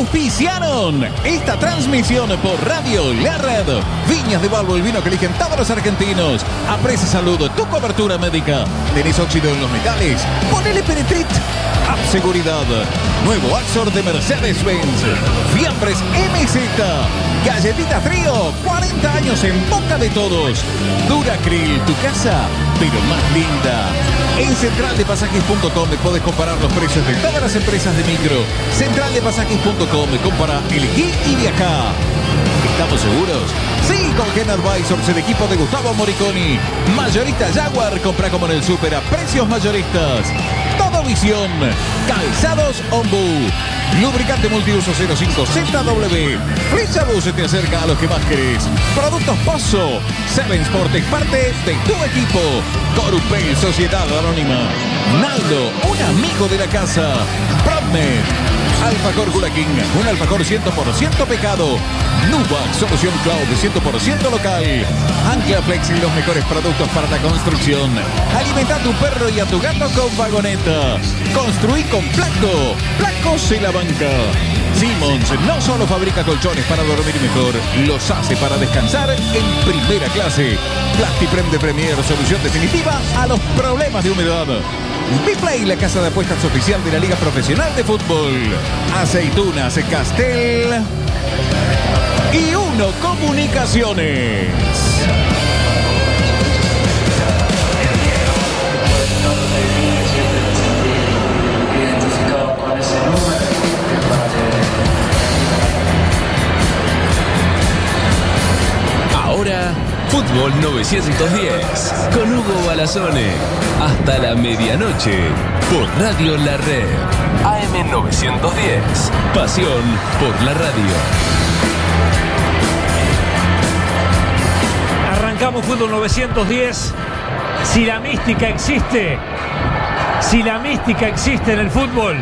auspiciaron esta transmisión por Radio La Red. Viñas de Balbo, el vino que eligen todos los argentinos. Aprecia Salud, tu cobertura médica. ¿Tenés óxido en los metales? Ponele Peretrit. App Seguridad. Nuevo Axor de Mercedes-Benz. Fiambres MZ. Galletita Trío. 40 años en boca de todos. Duracril, tu casa, pero más linda. En centraldepasajes.com podés comparar los precios de todas las empresas de micro. Centraldepasajes.com, compara, elegí y viajá. ¿Estamos seguros? Sí, con Gen Advisors, el equipo de Gustavo Moriconi. Mayorista Jaguar, compra como en el súper a precios mayoristas. Todo Visión, Calzados Ombu, lubricante multiuso 05 ZW. Flecha Bus se te acerca a los que más querés. Productos Pozo, Seven Sport es parte de tu equipo. Corupel, Sociedad Anónima. Naldo, un amigo de la casa. Prodmed, Alfajor Gula King, un alfajor 100% pecado. Nubac, solución cloud 100% local. Ancla Flex y los mejores productos para la construcción. Alimenta a tu perro y a tu gato con vagoneta. Construí con Placo. Placo se la banca. Simmons no solo fabrica colchones para dormir mejor, los hace para descansar en primera clase. Plastiprem de Premier, solución definitiva a los problemas de humedad. Biplay, la casa de apuestas oficial de la Liga Profesional de Fútbol. Aceitunas Castel y Uno Comunicaciones. Ahora, Fútbol 910 con Hugo Balazone. Hasta la medianoche por Radio La Red. AM 910. Pasión por la radio. Arrancamos Fútbol 910. Si la mística existe en el fútbol,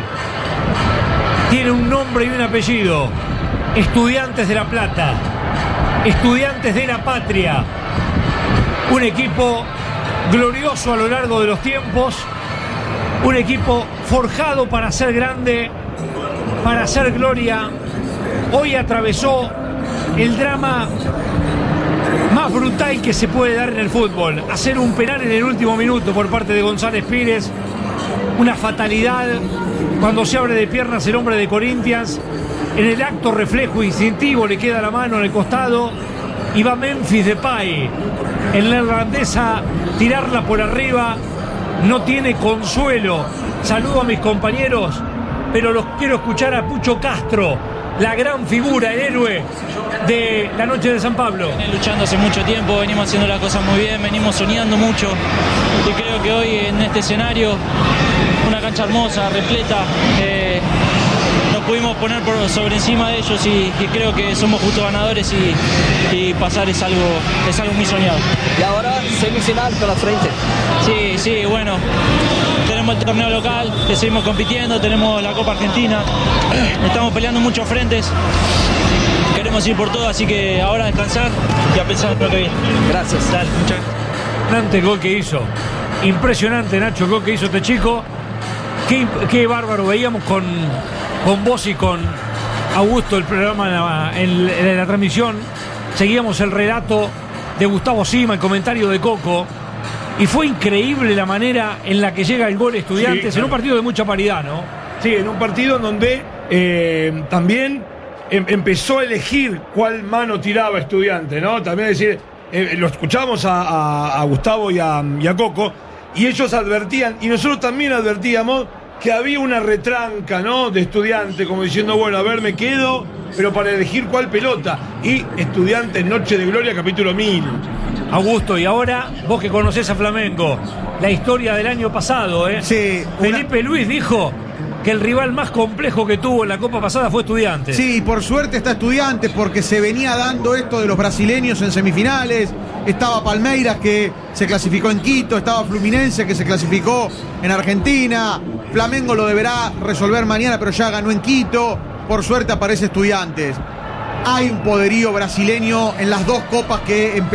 tiene un nombre y un apellido. Estudiantes de La Plata. Estudiantes de la Patria. Un equipo glorioso a lo largo de los tiempos. Un equipo forjado para ser grande, para hacer gloria. Hoy atravesó el drama más brutal que se puede dar en el fútbol. Hacer un penal en el último minuto por parte de González Pires. Una fatalidad. Cuando se abre de piernas el hombre de Corinthians. En el acto reflejo instintivo le queda la mano en el costado y va Memphis Depay en la irlandesa tirarla por arriba. No tiene consuelo. Saludo a mis compañeros, pero los quiero escuchar a Pucho Castro, la gran figura, el héroe de la noche de San Pablo. Viene luchando hace mucho tiempo, venimos haciendo las cosas muy bien, venimos soñando mucho y creo que hoy en este escenario, una cancha hermosa, repleta, pudimos poner sobre encima de ellos y creo que somos justos ganadores y pasar es algo muy soñado. Y ahora semifinal por la frente. Sí, bueno, tenemos el torneo local, que seguimos compitiendo, tenemos la Copa Argentina, estamos peleando muchos frentes, queremos ir por todo, así que ahora descansar y a pensar en lo que viene. Gracias. Dale, muchas gracias. Impresionante el gol que hizo. Impresionante, Nacho, el gol que hizo este chico. Qué bárbaro. Veíamos con vos y con Augusto el programa en la transmisión. Seguíamos el relato de Gustavo Sima, el comentario de Coco. Y fue increíble la manera en la que llega el gol Estudiantes, sí, claro, en un partido de mucha paridad, ¿no? Sí, en un partido en donde también empezó a elegir cuál mano tiraba Estudiantes, ¿no? También decir, lo escuchamos a Gustavo y a Coco, y ellos advertían, y nosotros también advertíamos, que había una retranca, ¿no?, de Estudiantes, como diciendo, bueno, a ver, me quedo, pero para elegir cuál pelota. Y Estudiantes, Noche de Gloria, capítulo 1000. Augusto, y ahora, vos que conocés a Flamengo, la historia del año pasado, ¿eh? Sí. Felipe Luis dijo que el rival más complejo que tuvo en la Copa pasada fue Estudiantes. Sí, por suerte está Estudiantes, porque se venía dando esto de los brasileños en semifinales. Estaba Palmeiras, que se clasificó en Quito, estaba Fluminense, que se clasificó en Argentina. Flamengo lo deberá resolver mañana, pero ya ganó en Quito. Por suerte aparece Estudiantes. Hay un poderío brasileño en las dos copas que